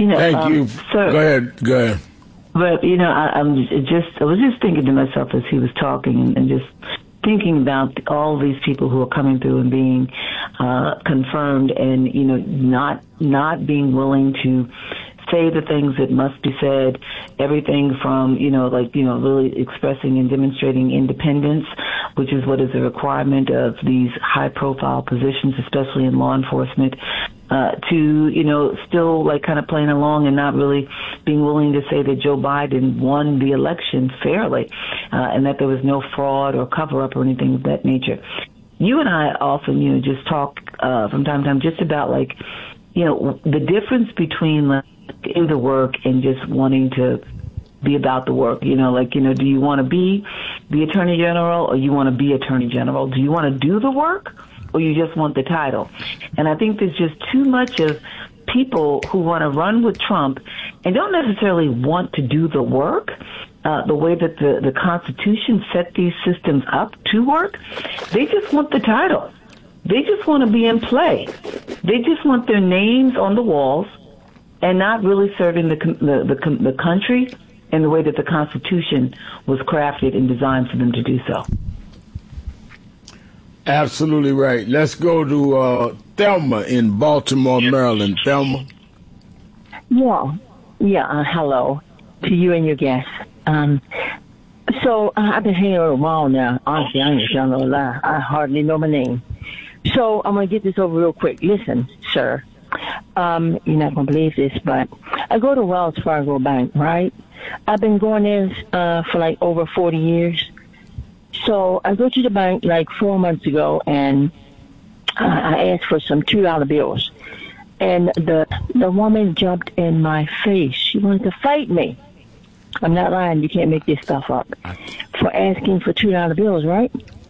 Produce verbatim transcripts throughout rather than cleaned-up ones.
You know, Thank um, you. Sir, go ahead. Go ahead. But, you know, I, I'm just, I was just thinking to myself as he was talking and just thinking about all these people who are coming through and being uh, confirmed and, you know, not not being willing to say the things that must be said, everything from, you know, like, you know, really expressing and demonstrating independence, which is what is a requirement of these high-profile positions, especially in law enforcement, uh, to, you know, still, like, kind of playing along and not really being willing to say that Joe Biden won the election fairly, uh, and that there was no fraud or cover-up or anything of that nature. You and I often, you know, just talk uh, from time to time just about, like, you know, the difference between, like, in the work and just wanting to be about the work. You know, like, you know, do you want to be the Attorney General or you want to be Attorney General? Do you want to do the work or you just want the title? And I think there's just too much of people who want to run with Trump and don't necessarily want to do the work. Uh, the way that the, the Constitution set these systems up to work, they just want the title. They just want to be in play. They just want their names on the walls and not really serving the, the, the, the country in the way that the Constitution was crafted and designed for them to do so. Absolutely right. Let's go to uh, Thelma in Baltimore, Maryland. Thelma. Yeah. Yeah, uh, hello to you and your guests. Um, so uh, I've been hanging around a while now. Honestly, I ain't telling no lie. I hardly know my name. So I'm going to get this over real quick. Listen, sir. Um, you're not going to believe this, but I go to Wells Fargo Bank, right? I've been going there uh, for like over forty years. So I go to the bank like four months ago, and uh, I asked for some two dollar bills. And the the woman jumped in my face. She wanted to fight me. I'm not lying. You can't make this stuff up. For asking for two dollar bills, right?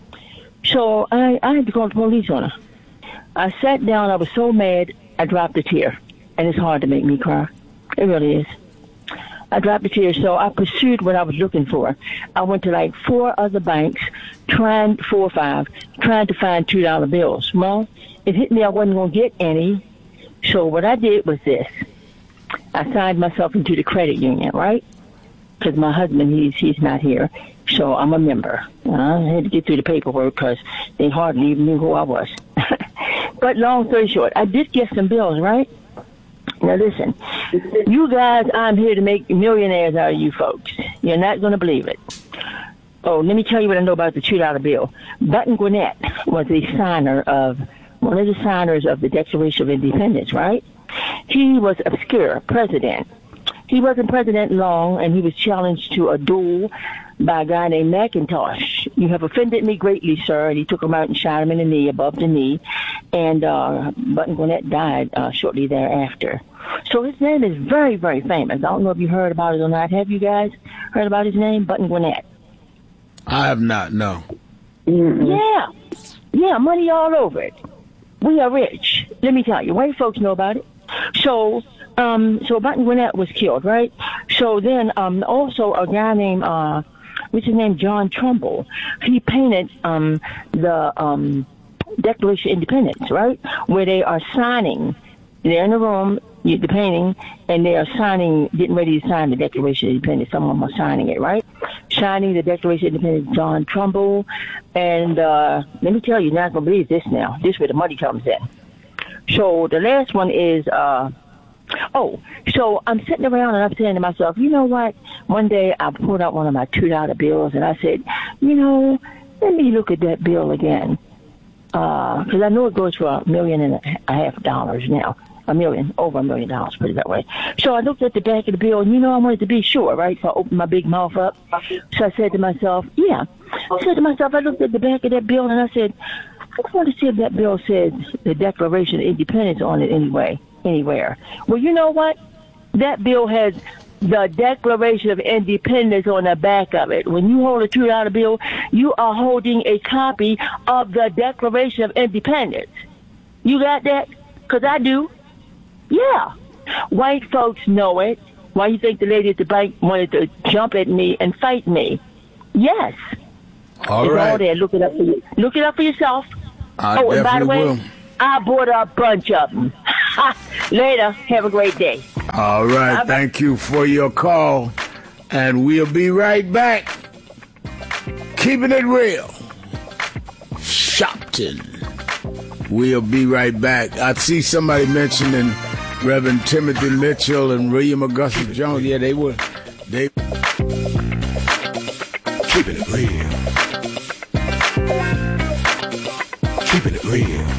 So I, I had to call the police on her. I sat down. I was so mad, I dropped a tear. And it's hard to make me cry. It really is. I dropped a tear, so I pursued what I was looking for. I went to like four other banks, trying, four or five, trying to find two dollar bills. Well, it hit me I wasn't going to get any. So what I did was this. I signed myself into the credit union, right? Because my husband, he's he's not here. So I'm a member. I had to get through the paperwork because they hardly even knew who I was. But long story short, I did get some bills, right? Now listen, you guys, I'm here to make millionaires out of you folks. You're not going to believe it. Oh, let me tell you what I know about the two dollar bill. Button Gwinnett was a signer of, one of the signers of the Declaration of Independence, right? He was obscure president. He wasn't president long, and he was challenged to a duel by a guy named McIntosh. You have offended me greatly, sir. And he took him out and shot him in the knee, above the knee. And uh, Button Gwinnett died uh, shortly thereafter. So his name is very, very famous. I don't know if you heard about it or not. Have you guys heard about his name, Button Gwinnett? I have not, no. Mm-hmm. Yeah. Yeah, money all over it. We are rich. Let me tell you, white folks know about it. So, um, so Button Gwinnett was killed, right? So then, um, also a guy named, uh, what's his name, John Trumbull. He painted, um, the, um, Declaration of Independence, right? Where they are signing. They're in the room, the painting, and they are signing, getting ready to sign the Declaration of Independence. Some of them are signing it, right? Signing the Declaration of Independence, John Trumbull. And uh, let me tell you, you're not going to believe this now. This is where the money comes in. So the last one is, uh, oh, so I'm sitting around and I'm saying to myself, you know what? One day I pulled out one of my two dollar bills and I said, you know, let me look at that bill again. Because uh, I know it goes for a million and a half dollars now. A million, over a million dollars, put it that way. So I looked at the back of the bill, and you know, I wanted to be sure, right? So I opened my big mouth up. So I said to myself, yeah. I said to myself, I looked at the back of that bill, and I said, I want to see if that bill says the Declaration of Independence on it anyway, anywhere. Well, you know what? That bill has the Declaration of Independence on the back of it. When you hold a two dollar bill, you are holding a copy of the Declaration of Independence. You got that? Because I do. Yeah. White folks know it. Why you think the lady at the bank wanted to jump at me and fight me? Yes. All it's right. all there. Look it up for you. Look it up for yourself. I oh, and by the way, will. I bought a bunch of them. Later. Have a great day. All right. Bye-bye. Thank you for your call. And we'll be right back. Keeping it real. Shopton. We'll be right back. I see somebody mentioning Reverend Timothy Mitchell and William Augustus Jones. Yeah, they were. They. Keeping it real. Keeping it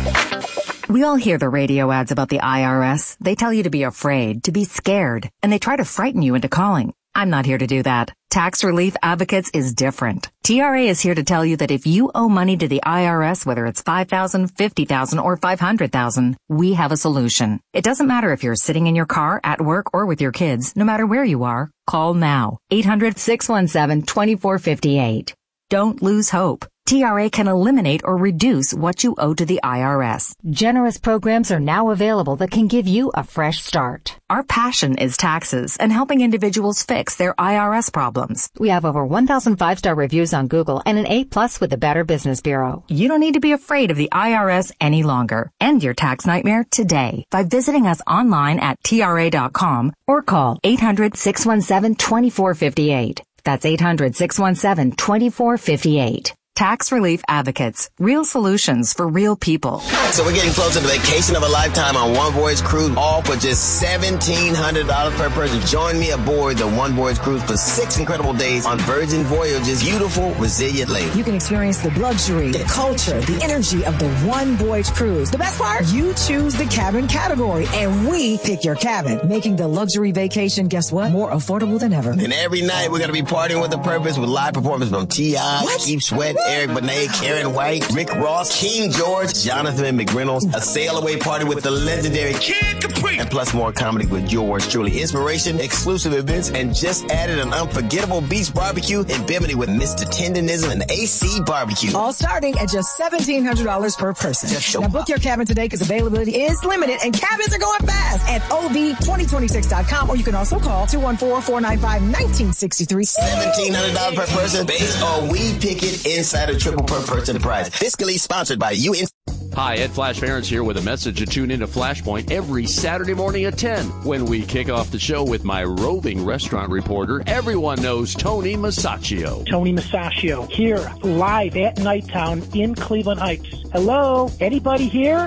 real. We all hear the radio ads about the I R S. They tell you to be afraid, to be scared, and they try to frighten you into calling. I'm not here to do that. Tax Relief Advocates is different. T R A is here to tell you that if you owe money to the I R S, whether it's five thousand dollars, fifty thousand dollars, or five hundred thousand dollars, we have a solution. It doesn't matter if you're sitting in your car, at work, or with your kids. No matter where you are, call now. eight hundred, six one seven, two four five eight. Don't lose hope. T R A can eliminate or reduce what you owe to the I R S. Generous programs are now available that can give you a fresh start. Our passion is taxes and helping individuals fix their I R S problems. We have over one thousand five-star reviews on Google and an A plus with the Better Business Bureau. You don't need to be afraid of the I R S any longer. End your tax nightmare today by visiting us online at T R A dot com or call eight hundred, six one seven, two four five eight. That's eight hundred, six one seven, two four five eight. Tax Relief Advocates. Real solutions for real people. So we're getting close to the vacation of a lifetime on One Voyage Cruise, all for just seventeen hundred dollars per person. Join me aboard the One Voyage Cruise for six incredible days on Virgin Voyage's beautiful, resilient lake. You can experience the luxury, the culture, the energy of the One Voyage Cruise. The best part? You choose the cabin category, and we pick your cabin, making the luxury vacation, guess what? More affordable than ever. And every night we're going to be partying with a purpose with live performances from T I, Keith Sweat, Eric Benet, Karen White, Rick Ross, King George, Jonathan McReynolds, a sail away party with the legendary Kid Capri, and plus more comedy with yours truly. Inspiration, exclusive events, and just added an unforgettable beach barbecue in Bimini with Mister Tenderism and A C Barbecue. All starting at just seventeen hundred dollars per person. Just now book your cabin today because availability is limited and cabins are going fast at O V twenty twenty-six dot com, or you can also call two one four, four nine five, one nine six three. seventeen hundred dollars per person based on We Pick It inside a triple per person prize. Fiscally sponsored by you. In- Hi, Ed Flash Barons here with a message to tune into Flashpoint every Saturday morning at ten when we kick off the show with my roving restaurant reporter. Everyone knows Tony Masaccio. Tony Masaccio here live at Nighttown in Cleveland Heights. Hello? Anybody here?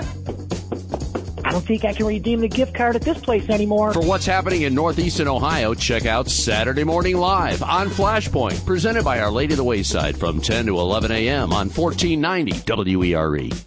I don't think I can redeem the gift card at this place anymore. For what's happening in Northeastern Ohio, check out Saturday Morning Live on Flashpoint, presented by Our Lady of the Wayside from ten to eleven a.m. on fourteen ninety W E R E.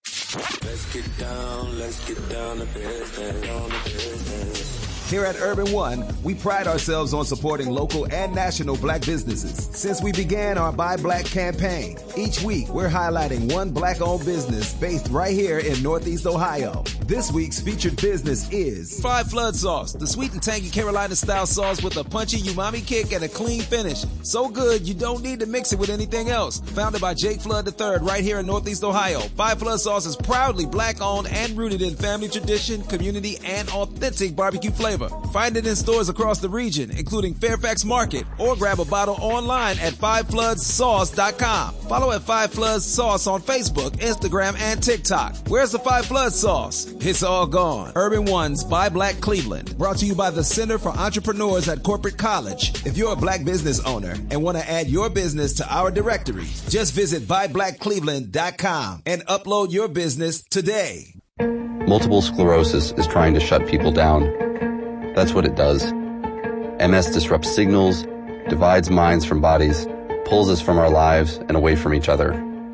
Let's get down, let's get down to business, down to business. Here at Urban One, we pride ourselves on supporting local and national black businesses. Since we began our Buy Black campaign, each week we're highlighting one black-owned business based right here in Northeast Ohio. This week's featured business is Five Flood Sauce, the sweet and tangy Carolina-style sauce with a punchy umami kick and a clean finish. So good, you don't need to mix it with anything else. Founded by Jake Flood the third right here in Northeast Ohio, Five Flood Sauce is proudly black-owned and rooted in family tradition, community, and authentic barbecue flavor. Find it in stores across the region, including Fairfax Market, or grab a bottle online at five floods sauce dot com. Follow at Five Floods Sauce on Facebook, Instagram, and TikTok. Where's the Five Floods Sauce? It's all gone. Urban One's Buy Black Cleveland, brought to you by the Center for Entrepreneurs at Corporate College. If you're a black business owner and want to add your business to our directory, just visit buy black cleveland dot com and upload your business today. Multiple sclerosis is trying to shut people down. That's what it does. M S disrupts signals, divides minds from bodies, pulls us from our lives and away from each other.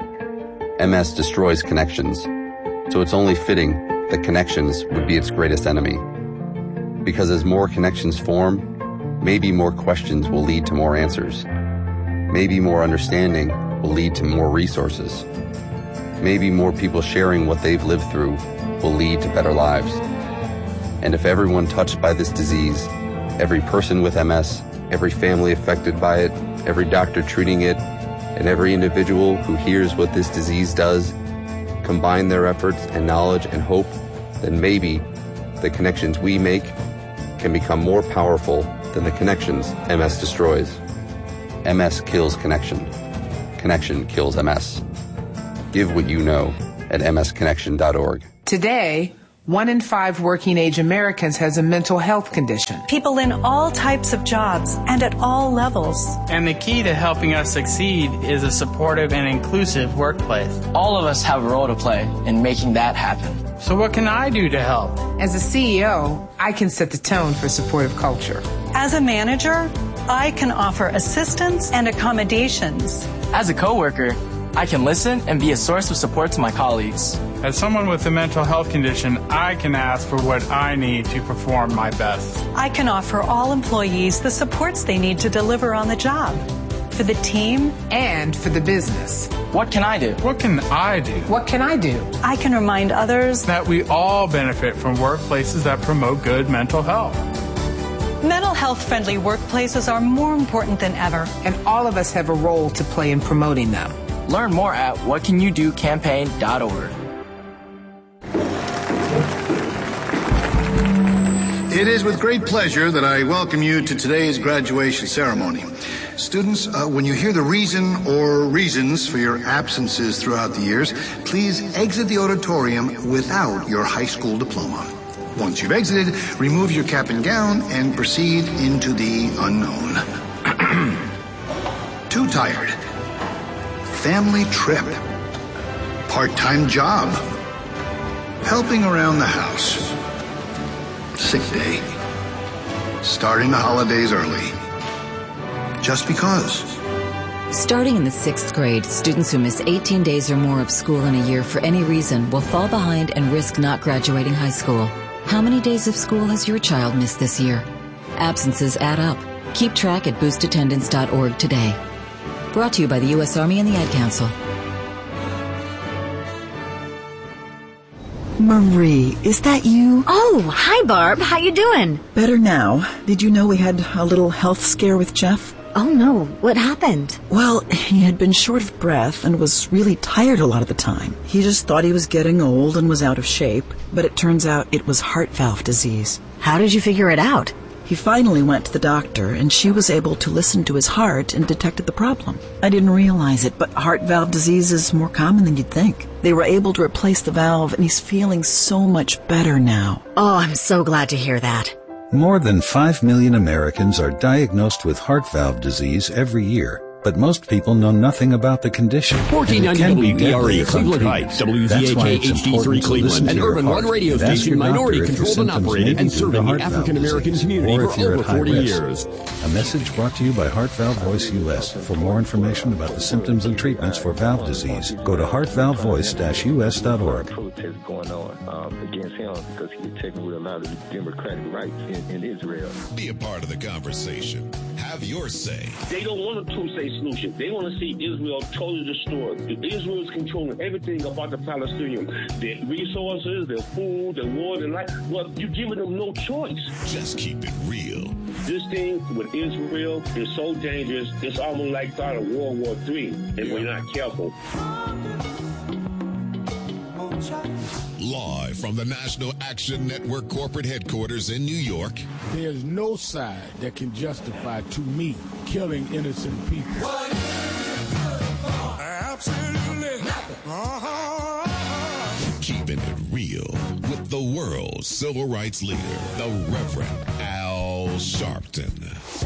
M S destroys connections, so it's only fitting that connections would be its greatest enemy. Because as more connections form, maybe more questions will lead to more answers. Maybe more understanding will lead to more resources. Maybe more people sharing what they've lived through will lead to better lives. And if everyone touched by this disease, every person with M S, every family affected by it, every doctor treating it, and every individual who hears what this disease does, combine their efforts and knowledge and hope, then maybe the connections we make can become more powerful than the connections M S destroys. M S kills connection. Connection kills M S. Give what you know at m s connection dot org. Today, One in five working-age Americans has a mental health condition. People in all types of jobs and at all levels. And the key to helping us succeed is a supportive and inclusive workplace. All of us have a role to play in making that happen. So what can I do to help? As a C E O, I can set the tone for supportive culture. As a manager, I can offer assistance and accommodations. As a coworker, I can listen and be a source of support to my colleagues. As someone with a mental health condition, I can ask for what I need to perform my best. I can offer all employees the supports they need to deliver on the job. For the team and for the business. What can I do? What can I do? What can I do? I can remind others that we all benefit from workplaces that promote good mental health. Mental health-friendly workplaces are more important than ever. And all of us have a role to play in promoting them. Learn more at what can you do campaign dot org. It is with great pleasure that I welcome you to today's graduation ceremony. Students, uh, when you hear the reason or reasons for your absences throughout the years, please exit the auditorium without your high school diploma. Once you've exited, remove your cap and gown and proceed into the unknown. Too tired. Family trip. Part-time job. Helping around the house. Sick day. Starting the holidays early. Just because. Starting in the sixth grade, students who miss eighteen days or more of school in a year for any reason will fall behind and risk not graduating high school. How many days of school has your child missed this year? Absences add up. Keep track at boost attendance dot org today. Brought to you by the U S Army and the Ad Council. Marie, is that you? Oh, hi, Barb. How you doing? Better now. Did you know we had a little health scare with Jeff? Oh, no. What happened? Well, he had been short of breath and was really tired a lot of the time. He just thought he was getting old and was out of shape, but it turns out it was heart valve disease. How did you figure it out? He finally went to the doctor, and she was able to listen to his heart and detected the problem. I didn't realize it, but heart valve disease is more common than you'd think. They were able to replace the valve, and he's feeling so much better now. Oh, I'm so glad to hear that. More than five million Americans are diagnosed with heart valve disease every year, but most people know nothing about the condition. fourteen ninety W E R E, Cleveland Heights, W Z H A H D three Cleveland, an urban one radio station, minority controlled and operated, and serving the African American community for over forty years. A message brought to you by Heart Valve Voice U S. For more information about the symptoms and treatments for valve disease, go to heart valve voice dash U S dot org. Protest going on um, against him because he's taking away a lot of the democratic rights in, in Israel. Be a part of the conversation. Have your say. They don't want a two-state solution. They want to see Israel totally destroyed. Israel is controlling everything about the Palestinians. Their resources, their food, their water, their life. Well, you're giving them no choice. Just keep it real. This thing with Israel is so dangerous, it's almost like start of World War Three if we're not careful. Live from the National Action Network corporate headquarters in New York. There's no side that can justify, to me, killing innocent people. Absolutely nothing. Uh-huh. Keeping it real with the world's civil rights leader, the Reverend Al Sharpton.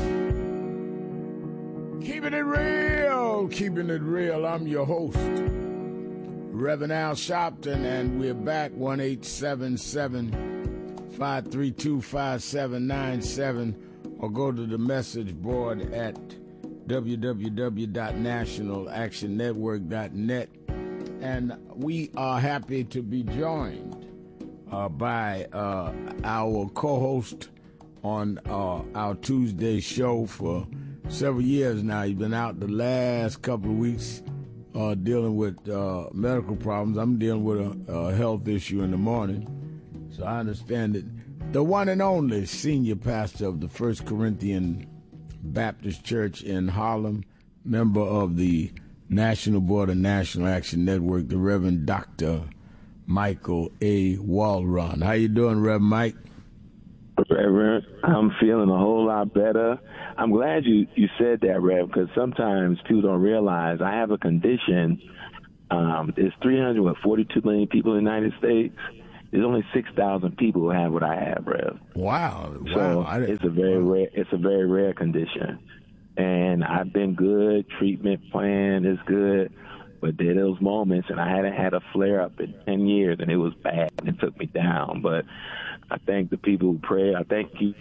Keeping it real, keeping it real. I'm your host, Reverend Al Sharpton, and we're back. One eight seven seven, five three two, five seven nine seven, or go to the message board at w w w dot national action network dot net. And we are happy to be joined uh, by uh, our co-host on uh, our Tuesday show for several years now. He's been out the last couple of weeks Uh, dealing with uh, medical problems. I'm dealing with a, a health issue in the morning. So I understand that the one and only senior pastor of the First Corinthian Baptist Church in Harlem, member of the National Board of National Action Network, the Reverend Doctor Michael A. Walron. How you doing, Reverend Mike? Reverend, I'm feeling a whole lot better. I'm glad you, you said that, Rev, because sometimes people don't realize I have a condition. Um, there's three hundred forty-two million people in the United States, There's only six thousand people who have what I have, Rev. Wow. So wow. it's a very rare. It's a very rare condition, and I've been good. Treatment plan is good, but there are those moments, and I hadn't had a flare up in ten years, and it was bad, and it took me down. But I thank the people who pray. I thank you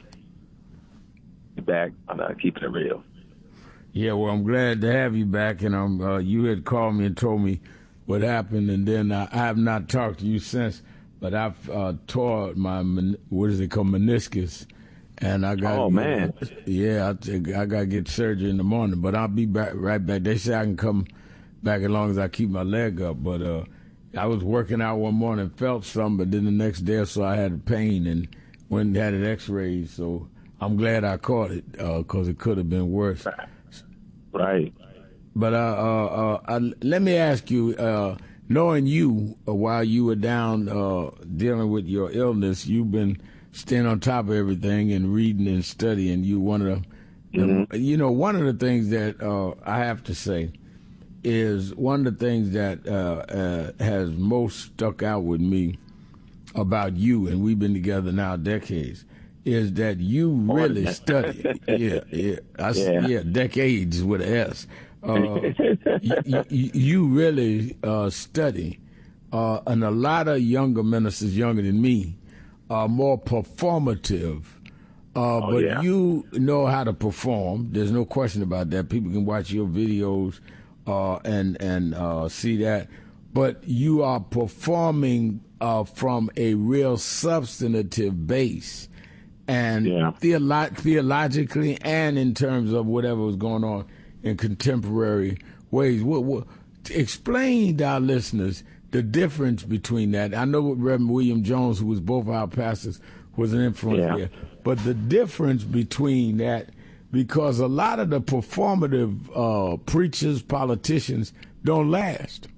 back on uh, keeping it real. Yeah, well, I'm glad to have you back, and um, uh, you had called me and told me what happened, and then uh, I have not talked to you since. But I've uh, tore my, what is it called, meniscus. And I got, oh, man. Yeah, I, I got to get surgery in the morning. But I'll be back right back. They say I can come back as long as I keep my leg up. But uh, I was working out one morning, felt something, but then the next day or so I had pain and went and had it x-rayed. So I'm glad I caught it because uh, it could have been worse. Right. But uh, uh, uh, let me ask you, uh, knowing you uh, while you were down uh, dealing with your illness, you've been staying on top of everything and reading and studying. You one of the, mm-hmm. the you know, one of the things that uh, I have to say is one of the things that uh, uh, has most stuck out with me about you, and we've been together now decades, is that you really study. yeah, yeah, I, yeah, yeah, decades with an S. Uh, you, you, you really uh, study, uh, and a lot of younger ministers, younger than me, are more performative. Uh, oh, but yeah. You know how to perform. There's no question about that. People can watch your videos uh, and and uh, see that. But you are performing uh, from a real substantive base, and yeah. theolo- theologically, and in terms of whatever was going on in contemporary ways. What, what, explain to our listeners the difference between that. I know Reverend William Jones, who was both our pastors, was an influence yeah. there. But the difference between that, because a lot of the performative uh, preachers, politicians, don't last.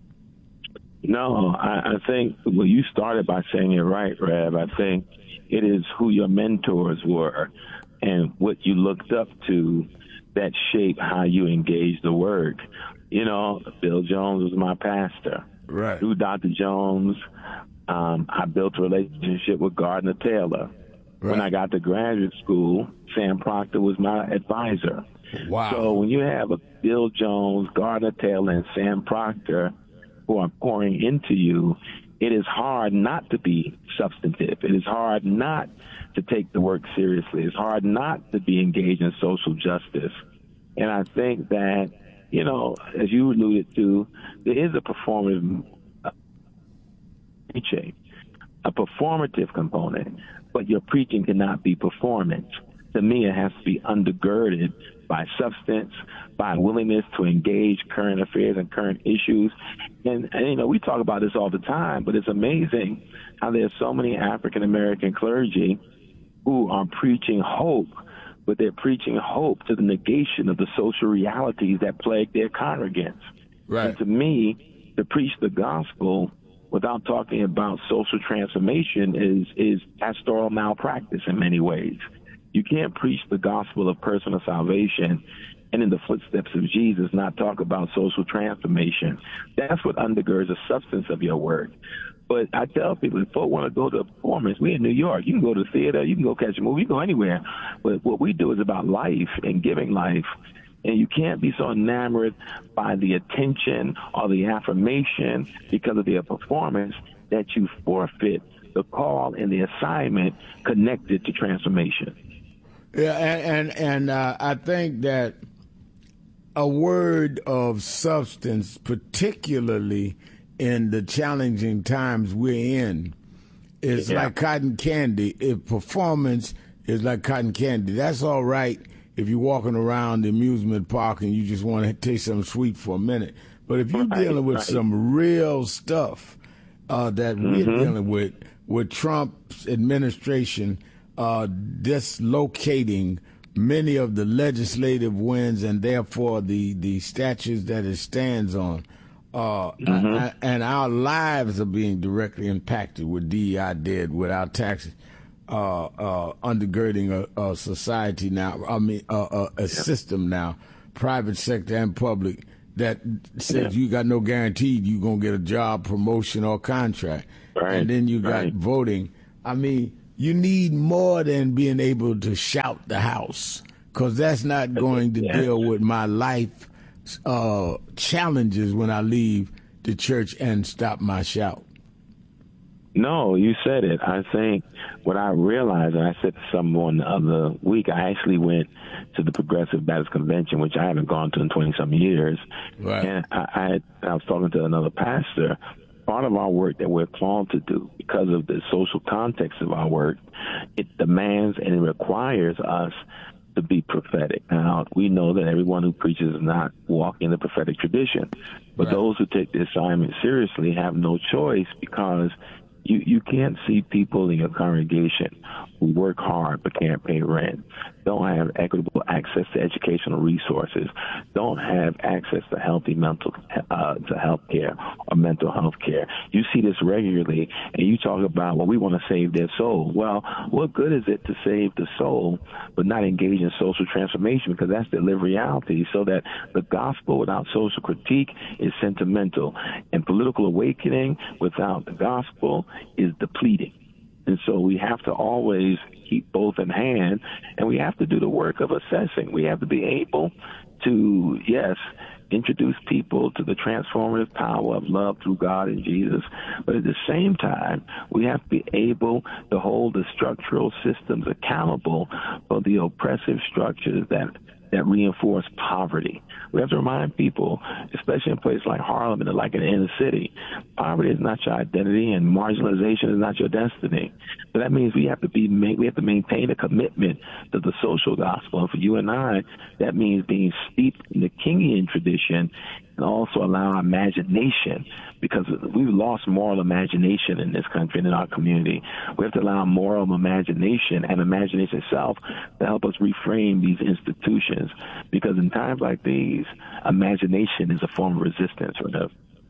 No, I, I think, well, you started by saying it right, Rev. I think it is who your mentors were and what you looked up to that shape how you engage the word. You know, Bill Jones was my pastor. Right. Through Doctor Jones, um, I built a relationship with Gardner Taylor. Right. When I got to graduate school, Sam Proctor was my advisor. Wow. So when you have a Bill Jones, Gardner Taylor, and Sam Proctor who are pouring into you, it is hard not to be substantive. It is hard not to take the work seriously. It's hard not to be engaged in social justice. And I think that, you know, as you alluded to, there is a performative uh, preaching, a performative component, but your preaching cannot be performance. To me, it has to be undergirded by substance, by willingness to engage current affairs and current issues. And, and, you know, we talk about this all the time, but it's amazing how there's so many African-American clergy who are preaching hope, but they're preaching hope to the negation of the social realities that plague their congregants. Right. And to me, to preach the gospel without talking about social transformation is, is pastoral malpractice in many ways. You can't preach the gospel of personal salvation and in the footsteps of Jesus not talk about social transformation. That's what undergirds the substance of your work. But I tell people, if folks want to go to a performance, we're in New York. You can go to the theater, you can go catch a movie, you can go anywhere. But what we do is about life and giving life. And you can't be so enamored by the attention or the affirmation because of their performance that you forfeit the call and the assignment connected to transformation. Yeah, and and, and uh, I think that a word of substance, particularly in the challenging times we're in, is yeah. like cotton candy. If performance is like cotton candy, that's all right if you're walking around the amusement park and you just want to taste something sweet for a minute. But if you're right, dealing with right. some real stuff uh, that mm-hmm. we're dealing with, with Trump's administration uh, dislocating many of the legislative wins and therefore the, the statutes that it stands on, Uh, mm-hmm. I, and our lives are being directly impacted with D E I dead, with our taxes uh, uh, undergirding a, a society now, I mean, uh, uh, a yeah. system now, private sector and public, that says yeah. you got no guarantee you're going to get a job, promotion, or contract. Right. And then you got right. voting. I mean, you need more than being able to shout the house, because that's not going to yeah. deal with my life uh, challenges when I leave the church and stop my shout. No, you said it. I think what I realized, and I said to someone the other week, I actually went to the Progressive Baptist Convention, which I haven't gone to in twenty-some years. Right. And I, I, had, I was talking to another pastor. Part of our work that we're called to do, because of the social context of our work, it demands and it requires us to be prophetic. Now, we know that everyone who preaches does not walk in the prophetic tradition, but right. those who take the assignment seriously have no choice, because you, you can't see people in your congregation who work hard but can't pay rent, don't have equitable access to educational resources, don't have access to healthy mental uh, to health care or mental health care. You see this regularly, and you talk about, well, we want to save their soul. Well, what good is it to save the soul but not engage in social transformation? Because that's the lived reality. So that the gospel without social critique is sentimental, and political awakening without the gospel is depleting. And so we have to always keep both in hand, and we have to do the work of assessing. We have to be able to, yes, introduce people to the transformative power of love through God and Jesus, but at the same time, we have to be able to hold the structural systems accountable for the oppressive structures that that reinforce poverty. We have to remind people, especially in places like Harlem and like in the inner city, poverty is not your identity and marginalization is not your destiny. So that means we have to be we have to maintain a commitment to the social gospel. And for you and I, that means being steeped in the Kingian tradition and also allow our imagination, because we've lost moral imagination in this country and in our community. We have to allow moral imagination and imagination itself to help us reframe these institutions, because in times like these, imagination is a form of resistance. Right?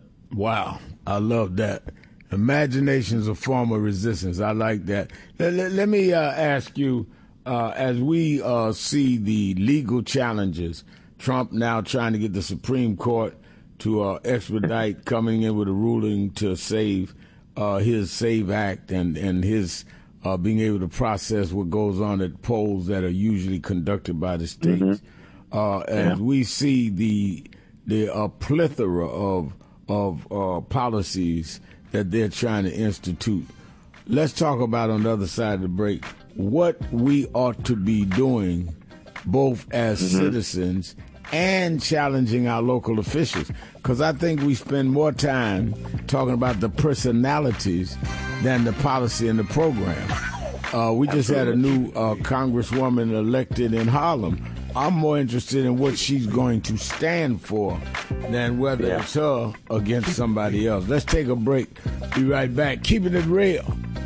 Wow, I love that. Imagination is a form of resistance. I like that. Let, let, let me uh, ask you, uh, as we uh, see the legal challenges, Trump now trying to get the Supreme Court to uh, expedite coming in with a ruling to save uh, his SAVE Act and, and his uh, being able to process what goes on at polls that are usually conducted by the states. Mm-hmm. Uh, as yeah. we see the the uh, plethora of, of uh, policies that they're trying to institute, let's talk about on the other side of the break what we ought to be doing both as mm-hmm. citizens and challenging our local officials. Because I think we spend more time talking about the personalities than the policy and the program. Uh, we just Absolutely. had a new uh, congresswoman elected in Harlem. I'm more interested in what she's going to stand for than whether yeah. it's her against somebody else. Let's take a break. Be right back. Keeping it real.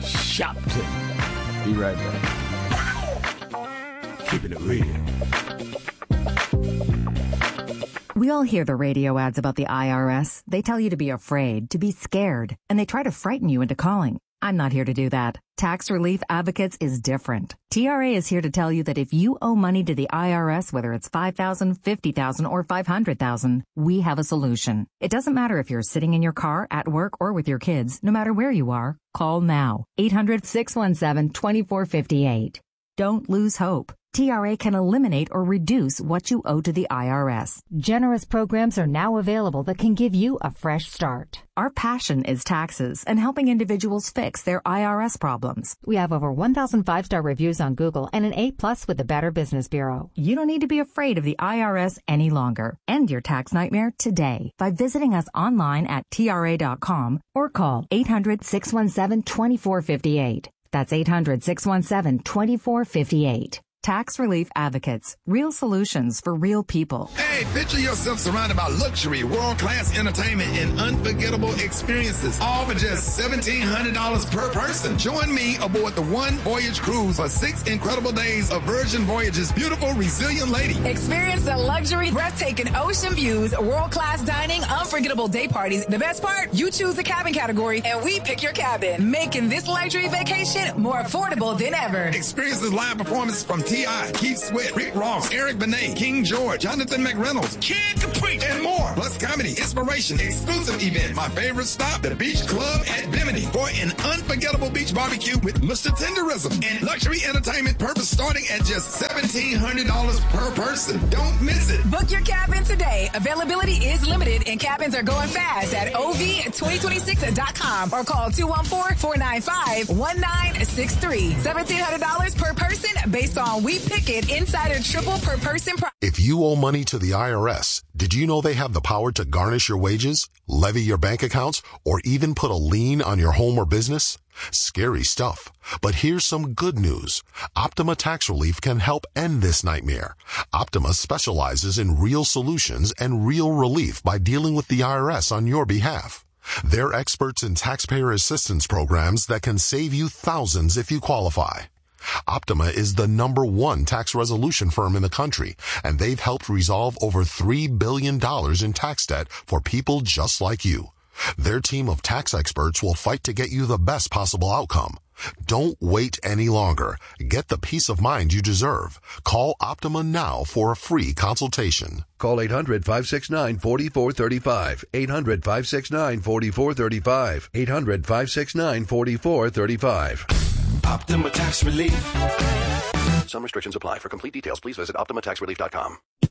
Shopton. Be right back. Keeping it real. We all hear the radio ads about the I R S. They tell you to be afraid, to be scared, and they try to frighten you into calling. I'm not here to do that. Tax Relief Advocates is different. T R A is here to tell you that if you owe money to the I R S, whether it's five thousand dollars, fifty thousand dollars, or five hundred thousand dollars, we have a solution. It doesn't matter if you're sitting in your car, at work, or with your kids. No matter where you are, call now. eight hundred, six one seven, two four five eight. Don't lose hope. T R A can eliminate or reduce what you owe to the I R S. Generous programs are now available that can give you a fresh start. Our passion is taxes and helping individuals fix their I R S problems. We have over one thousand five-star reviews on Google and an A plus with the Better Business Bureau. You don't need to be afraid of the I R S any longer. End your tax nightmare today by visiting us online at T R A dot com or call eight hundred, six one seven, two four five eight. That's eight hundred, six one seven, two four five eight. Tax Relief Advocates. Real solutions for real people. Hey, picture yourself surrounded by luxury, world-class entertainment, and unforgettable experiences, all for just seventeen hundred dollars per person. Join me aboard the One Voyage Cruise for six incredible days of Virgin Voyage's beautiful, resilient lady. Experience the luxury, breathtaking ocean views, world-class dining, unforgettable day parties. The best part? You choose the cabin category, and we pick your cabin, making this luxury vacation more affordable than ever. Experience this live performance from T T I, Keith Sweat, Rick Ross, Eric Benet, King George, Jonathan McReynolds, Kid Capri, and more. Plus comedy, inspiration, exclusive event. My favorite stop, the Beach Club at Bimini for an unforgettable beach barbecue with Mister Tenderism and luxury entertainment purpose starting at just seventeen hundred dollars per person. Don't miss it. Book your cabin today. Availability is limited and cabins are going fast at O V twenty twenty-six dot com or call two one four, four nine five, one nine six three. seventeen hundred dollars per person based on We Pick It Insider Triple per person price. If you owe money to the I R S, did you know they have the power to garnish your wages, levy your bank accounts, or even put a lien on your home or business? Scary stuff. But here's some good news. Optima Tax Relief can help end this nightmare. Optima specializes in real solutions and real relief by dealing with the I R S on your behalf. They're experts in taxpayer assistance programs that can save you thousands if you qualify. Optima is the number one tax resolution firm in the country, and they've helped resolve over three billion dollars in tax debt for people just like you. Their team of tax experts will fight to get you the best possible outcome. Don't wait any longer. Get the peace of mind you deserve. Call Optima now for a free consultation. Call eight hundred, five six nine, four four three five. eight hundred, five six nine, four four three five. eight hundred, five six nine, four four three five. Optima Tax Relief. Some restrictions apply. For complete details, please visit Optima Tax Relief dot com.